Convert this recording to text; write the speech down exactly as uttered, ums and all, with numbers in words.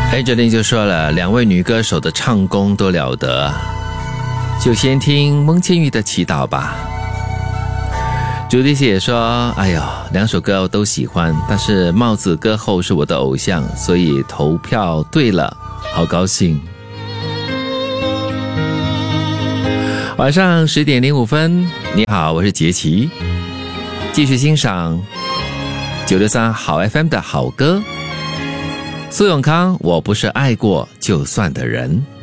Angeline 就说了，两位女歌手的唱功都了得，就先听孟千玉的祈祷吧。朱迪西也说，哎呦，两首歌我都喜欢，但是帽子歌后是我的偶像，所以投票对了，好高兴。晚上十点零五分，你好，我是杰奇，继续欣赏九六三好 F M 的好歌。苏永康，我不是爱过就算的人。